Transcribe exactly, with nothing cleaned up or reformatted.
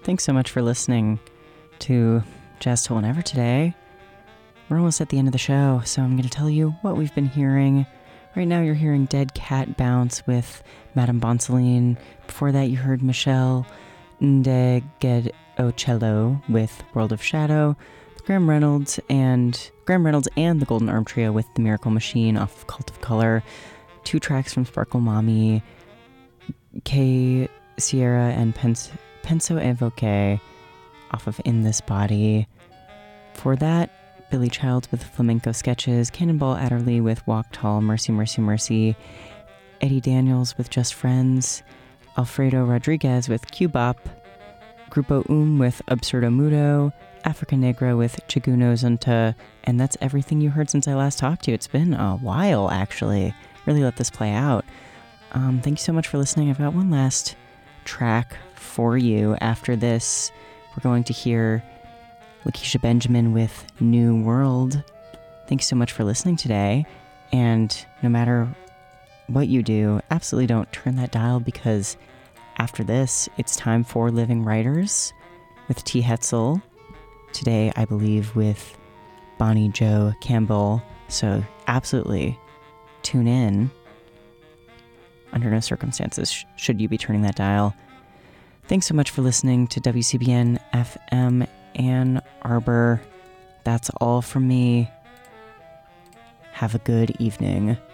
Thanks so much for listening to Jazz Till Whenever today. We're almost at the end of the show, so I'm going to tell you what we've been hearing. Right now you're hearing Dead Cat Bounce with Madame Bonsoline. Before that you heard Michelle Ndegeocello with World of Shadow. Graham Reynolds and Graham Reynolds and the Golden Arm Trio with The Miracle Machine off of Cult of Color. Two tracks from Sparkle Mommy, K Sierra and Pens- Penso Evoque off of In This Body. For that, Billy Childs with Flamenco Sketches, Cannonball Adderley with Walk Tall, Mercy, Mercy, Mercy, Eddie Daniels with Just Friends, Alfredo Rodriguez with Cubop, Grupo Um with Absurdo Mudo, Africa Negra with Chiguno Zunta, and that's everything you heard since I last talked to you. It's been a while, actually. Really let this play out. Um, thank you so much for listening. I've got one last track for you. After this, we're going to hear Lakeisha Benjamin with New World. Thanks so much for listening today. And no matter what you do, absolutely don't turn that dial, because after this, it's time for Living Writers with T. Hetzel. Today, I believe, with Bonnie Jo Campbell. So absolutely tune in. Under no circumstances sh- should you be turning that dial. Thanks so much for listening to W C B N F M Ann Arbor. That's all from me. Have a good evening.